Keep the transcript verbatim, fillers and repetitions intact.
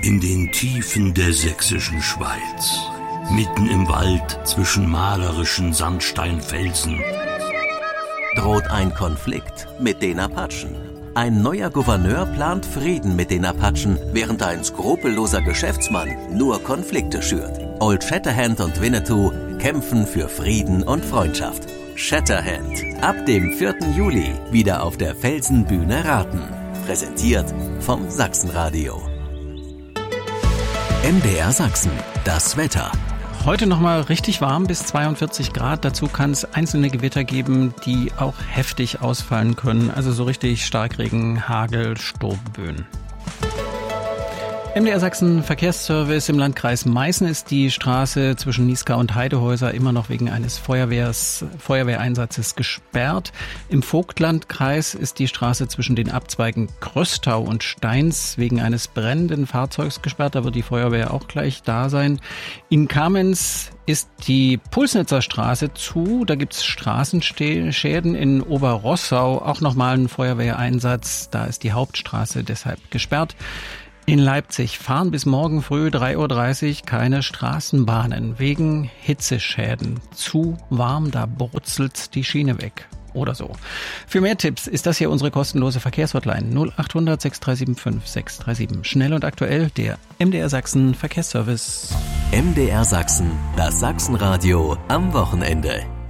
In den Tiefen der sächsischen Schweiz, mitten im Wald zwischen malerischen Sandsteinfelsen, droht ein Konflikt mit den Apachen. Ein neuer Gouverneur plant Frieden mit den Apachen, während ein skrupelloser Geschäftsmann nur Konflikte schürt. Old Shatterhand und Winnetou kämpfen für Frieden und Freundschaft. Shatterhand, ab dem vierten Juli wieder auf der Felsenbühne Raten. Präsentiert vom Sachsenradio. M D R Sachsen, das Wetter. Heute nochmal richtig warm bis zweiundvierzig Grad. Dazu kann es einzelne Gewitter geben, die auch heftig ausfallen können. Also so richtig Starkregen, Hagel, Sturmböen. M D R Sachsen Verkehrsservice im Landkreis Meißen ist die Straße zwischen Niesgar und Heidehäuser immer noch wegen eines Feuerwehrs, Feuerwehreinsatzes gesperrt. Im Vogtlandkreis ist die Straße zwischen den Abzweigen Kröstau und Steins wegen eines brennenden Fahrzeugs gesperrt. Da wird die Feuerwehr auch gleich da sein. In Kamenz ist die Pulsnitzer Straße zu. Da gibt's Straßenschäden. In Oberrossau auch nochmal ein Feuerwehreinsatz. Da ist die Hauptstraße deshalb gesperrt. In Leipzig fahren bis morgen früh drei Uhr dreißig keine Straßenbahnen wegen Hitzeschäden. Zu warm, da brutzelt die Schiene weg. Oder so. Für mehr Tipps ist das hier unsere kostenlose Verkehrshotline null acht hundert sechs drei sieben fünf sechs drei sieben. Schnell und aktuell der M D R Sachsen Verkehrsservice. M D R Sachsen, das Sachsenradio am Wochenende.